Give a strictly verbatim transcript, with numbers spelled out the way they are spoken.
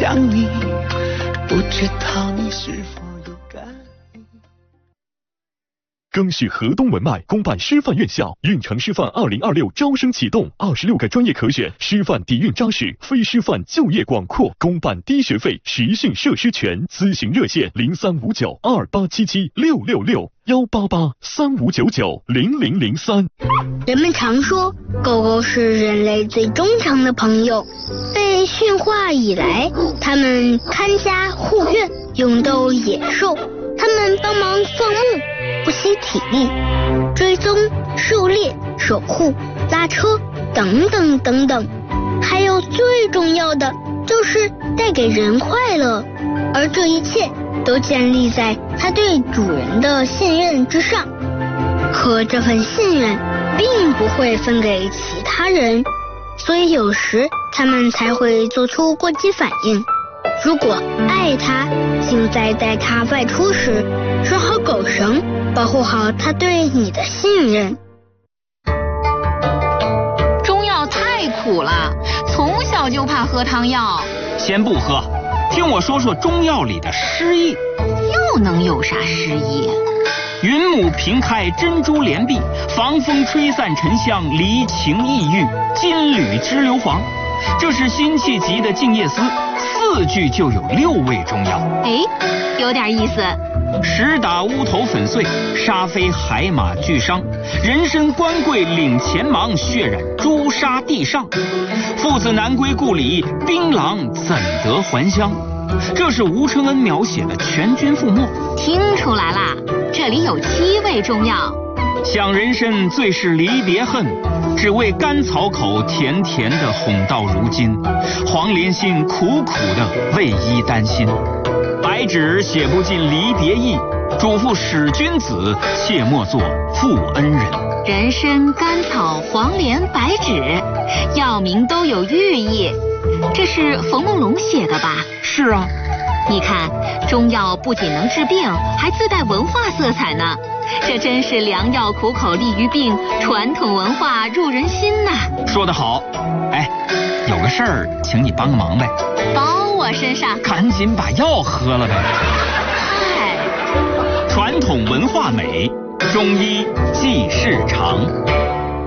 想你，不知道你是否有感应。 更续河东文脉公办师范院校，运城师范二零二六招生启动，二十六个专业可选，师范底蕴扎实，非师范就业广阔，公办低学费，实训设施全，咨询热线零三五九二八七七六六六幺八八三五九九零零零三。 人们常说，狗狗是人类最忠诚的朋友。被驯化以来，它们看家护院，勇斗野兽。它们帮忙放牧，不惜体力，追踪、狩猎、守护、拉车，等等等等。还有最重要的，就是带给人快乐。而这一切都建立在它对主人的信任之上。可这份信任并不会分给其他人，所以有时它们才会做出过激反应。如果爱它，就在带它外出时拴好狗绳，保护好它对你的信任。 中药太苦了，从小就怕喝汤药。 先不喝，听我说说中药里的诗意。 又能有啥诗意？ 云母平开珍珠帘壁，防风吹散沉香，离情抑郁，金缕织硫磺。这是辛弃疾的《静夜思》，四句就有六味中药。 哎，有点意思。 石打乌头粉碎，沙飞海马俱伤。人参官贵领前忙，血染朱砂地上。父子难归故里，槟榔怎得还乡？这是吴承恩描写的全军覆没。 听出来啦，这里有七味中药。 想人参最是离别恨，只为甘草口甜甜的哄到如今。黄连心苦苦的为伊担心。白纸写不尽离别意，嘱咐使君子切莫作负恩人。 人参、甘草、黄连、白芷，药名都有寓意。这是冯梦龙写的吧？ 是啊。 你看，中药不仅能治病，还自带文化色彩呢。这真是良药苦口利于病，传统文化入人心呐。 说得好。哎，有个事儿，请你帮个忙呗。 包我身上。 赶紧把药喝了呗。 嗨， 传统文化美，中医记事长。